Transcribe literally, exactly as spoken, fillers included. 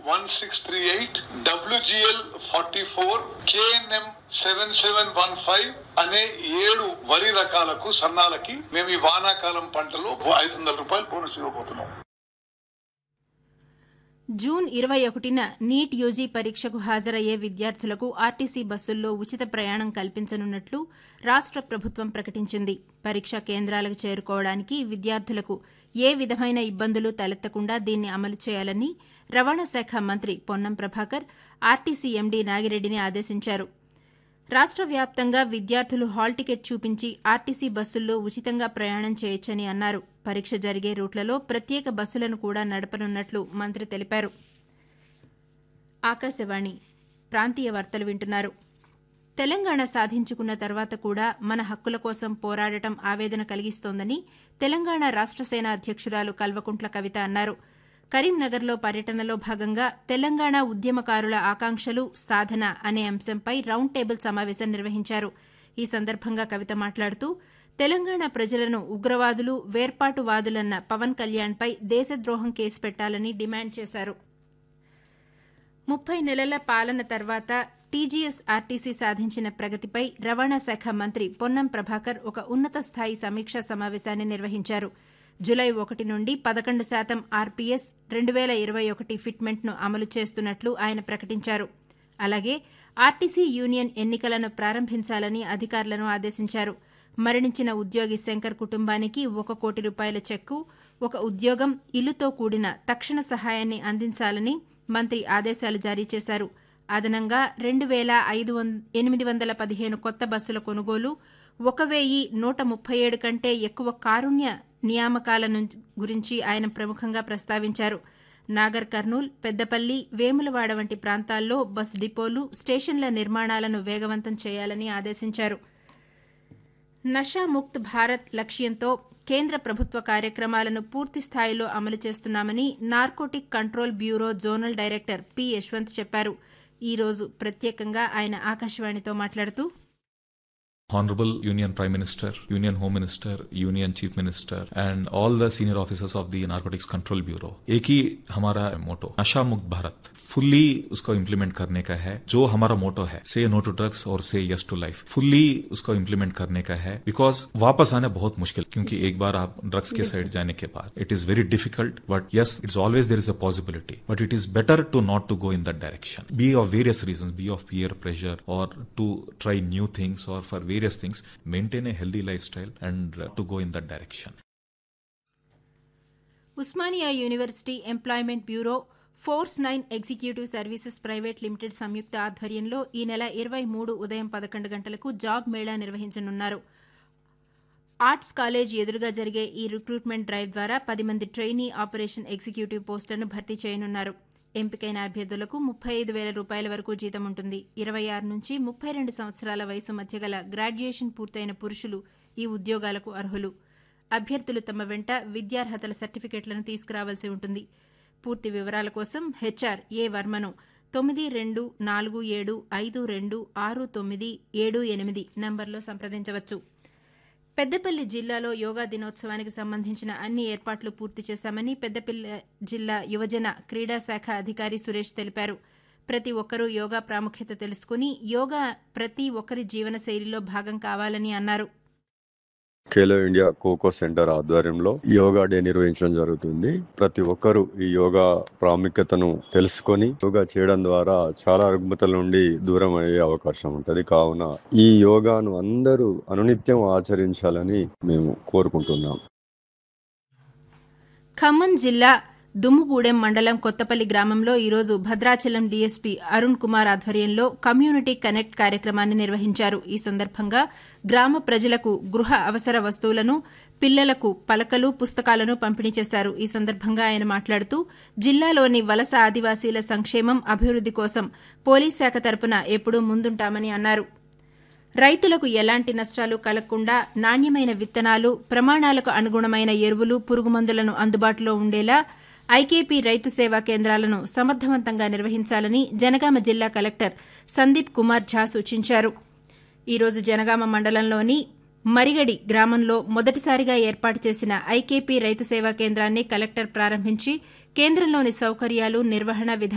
one six three eight W G L forty-four K N M seven seven one five అనే ఏడు వరి రకాలకు సన్నాలకి మేము ఈ వానాకాలం పంటలో ఐదు వందల రూపాయలు బోనస్ ఇవ్వబోతున్నాం. జూన్ ఇరవై ఒకటిన నీట్ యూజీ పరీక్షకు హాజరయ్యే విద్యార్థులకు ఆర్టీసీ బస్సుల్లో ఉచిత ప్రయాణం కల్పించనున్నట్లు రాష్ట ప్రభుత్వం ప్రకటించింది. పరీక్షా కేంద్రాలకు చేరుకోవడానికి విద్యార్థులకు ఏ విధమైన ఇబ్బందులు తలెత్తకుండా దీన్ని అమలు చేయాలని రవాణా శాఖ మంత్రి పొన్నం ప్రభాకర్ ఆర్టీసీ ఎండీ నాగిరెడ్డిని ఆదేశించారు. రాష్ట వ్యాప్తంగా విద్యార్థులు హాల్ టికెట్ చూపించి ఆర్టీసీ బస్సుల్లో ఉచితంగా ప్రయాణం చేయొచ్చని అన్నారు. పరీక్ష జరిగే రూట్లలో ప్రత్యేక బస్సులను కూడా నడపనున్నట్లు మంత్రి తెలిపారు. ఆకాశవాణి ప్రాంతీయ వార్తలు వింటున్నారు. తెలంగాణ సాధించుకున్న తర్వాత కూడా మన హక్కుల కోసం పోరాడటం ఆవేదన కలిగిస్తోందని తెలంగాణ రాష్ట సేన అధ్యక్షురాలు కల్వకుంట్ల కవిత అన్నారు. కరీంనగర్లో పర్యటనలో భాగంగా తెలంగాణ ఉద్యమకారుల ఆకాంక్షలు సాధన అనే అంశంపై రౌండ్ టేబుల్ సమావేశం నిర్వహించారు. ఈ సందర్భంగా కవిత మాట్లాడుతూ తెలంగాణ ప్రజలను ఉగ్రవాదులు వేర్పాటువాదులన్న పవన్ కళ్యాణ్పై దేశద్రోహం కేసు పెట్టాలని డిమాండ్ చేశారు. ముప్పై నెలల పాలన తర్వాత టీజీఎస్ ఆర్టీసీ సాధించిన ప్రగతిపై రవాణా శాఖ మంత్రి పొన్నం ప్రభాకర్ ఒక ఉన్నత స్థాయి సమీక్షా సమావేశాన్ని నిర్వహించారు. జులై ఒకటి నుండి పదకొండు శాతం ఆర్పీఎస్ రెండు వేల ఇరవై ఒకటి ఫిట్మెంట్ను అమలు చేస్తున్నట్లు ఆయన ప్రకటించారు. అలాగే ఆర్టీసీ యూనియన్ ఎన్నికలను ప్రారంభించాలని అధికారులను ఆదేశించారు. మరణించిన ఉద్యోగి శంకర్ కుటుంబానికి ఒక కోటి రూపాయల చెక్కు, ఒక ఉద్యోగం, ఇల్లుతో కూడిన తక్షణ సహాయాన్ని అందించాలని మంత్రి ఆదేశాలు జారీ చేశారు. అదనంగా రెండు వేల ఐదు ఎనిమిది వందల పదిహేను కొత్త బస్సుల కొనుగోలు, ఒక వెయ్యి నూట ముప్పై ఏడు కంటే ఎక్కువ కారుణ్య నియామకాల గురించి ఆయన ప్రముఖంగా ప్రస్తావించారు. నాగర్ కర్నూల్, పెద్దపల్లి, వేములవాడ వంటి ప్రాంతాల్లో బస్ డిపోలు, స్టేషన్ల నిర్మాణాలను వేగవంతం చేయాలని ఆదేశించారు. నషాముక్త్ భారత్ లక్ష్యంతో కేంద్ర ప్రభుత్వ కార్యక్రమాలను పూర్తి స్థాయిలో అమలు చేస్తున్నామని narcotic control bureau zonal director P Yashwant చెప్పారు. ఈ రోజు ప్రత్యేకంగా ఆయన ఆకాశవాణితో మాట్లాడుతూ Honorable Union Prime Minister, Union Home Minister, Union Chief Minister and all the senior officers of the Narcotics Control Bureau. एक ही हमारा मोटो नशा मुक्त भारत फुल्ली उसको इम्प्लीमेंट करने का है. जो हमारा मोटो है से नो टू ड्रग्स और से यस टू लाइफ फुल्ली उसको इम्प्लीमेंट करने का है. बिकॉज वापस आना बहुत मुश्किल, क्योंकि एक बार आप ड्रग्स के साइड जाने के बाद it is very difficult. But yes, it's always there is a possibility, but it is better to not to go in that direction. Be of various reasons, be of peer pressure or to try new things or for various things, maintain a healthy lifestyle and uh, to go in that direction. Osmania university employment bureau force nine executive services private limited సంయుక్త ఆధ్వర్యంలో ఈ నెల ఇరవై మూడు ఉదయం పదకొండు గంటలకు job Mela నిర్వహించనున్నారు. Arts college ఎదురుగా జరిగే ఈ రిక్రూట్మెంట్ డ్రైవ్ ద్వారా పది మంది ట్రైనీ ఆపరేషన్ ఎగ్జిక్యూటివ్ పోస్టులను భర్తీ చేయనున్నారు. ఎంపికైన అభ్యర్థులకు ముప్పై ఐదు వేల రూపాయల వరకు జీతం ఉంటుంది. ఇరవై ఆరు నుంచి ముప్పై రెండు సంవత్సరాల వయసు మధ్య గల గ్రాడ్యుయేషన్ పూర్తయిన పురుషులు ఈ ఉద్యోగాలకు అర్హులు. అభ్యర్థులు తమ వెంట విద్యార్హతల సర్టిఫికెట్లను తీసుకురావాల్సి ఉంటుంది. పూర్తి వివరాల కోసం హెచ్ఆర్ ఏ వర్మను తొమ్మిది రెండు నాలుగు ఏడు ఐదు రెండు ఆరు తొమ్మిది ఏడు ఎనిమిది నంబర్లో సంప్రదించవచ్చు. పెద్దపల్లి జిల్లాలో యోగా దినోత్సవానికి సంబంధించిన అన్ని ఏర్పాట్లు పూర్తి చేశామని పెద్దపల్లి జిల్లా యువజన క్రీడా శాఖ అధికారి సురేష్ తెలిపారు. ప్రతి ఒక్కరూ యోగా ప్రాముఖ్యత తెలుసుకుని యోగా ప్రతి ఒక్కరి జీవన శైలిలో భాగం కావాలని అన్నారు. ఖేలో ఇండియా ఖోఖో సెంటర్ ఆధ్వర్యంలో యోగా డే నిర్వహించడం జరుగుతుంది. ప్రతి ఒక్కరూ ఈ యోగా ప్రాముఖ్యతను తెలుసుకొని యోగా చేయడం ద్వారా చాలా రుగ్మతల నుండి దూరం అయ్యే అవకాశం ఉంటది. కావున ఈ యోగాను అందరూ అనునిత్యం ఆచరించాలని మేము కోరుకుంటున్నాం. ఖమ్మం జిల్లా దుమ్ముగూడెం మండలం కొత్తపల్లి గ్రామంలో ఈరోజు భద్రాచలం డీఎస్పీ అరుణ్ కుమార్ ఆధ్వర్యంలో కమ్యూనిటీ కనెక్ట్ కార్యక్రమాన్ని నిర్వహించారు. ఈ సందర్భంగా గ్రామ ప్రజలకు గృహ అవసర వస్తువులను, పిల్లలకు పలకలు, పుస్తకాలను పంపిణీ చేశారు. ఈ సందర్భంగా ఆయన మాట్లాడుతూ జిల్లాలోని వలస ఆదివాసీల సంక్షేమం, అభివృద్ది కోసం పోలీస్ శాఖ తరపున ఎప్పుడూ ముందుంటామని అన్నారు. రైతులకు ఎలాంటి నష్టాలు కలగకుండా నాణ్యమైన విత్తనాలు, ప్రమాణాలకు అనుగుణమైన ఎరువులు, పురుగుమందులను అందుబాటులో ఉండేలా ఐకేపీ రైతు సేవా కేంద్రాలను సమర్థవంతంగా నిర్వహించాలని జనగామ జిల్లా కలెక్టర్ సందీప్ కుమార్ ఝా సూచించారు. ఈరోజు జనగామ మండలంలోని మరిగడి గ్రామంలో మొదటిసారిగా ఏర్పాటు చేసిన ఐకేపీ రైతు సేవా కేంద్రాన్ని కలెక్టర్ ప్రారంభించి కేంద్రంలోని సౌకర్యాలు, నిర్వహణ విధానం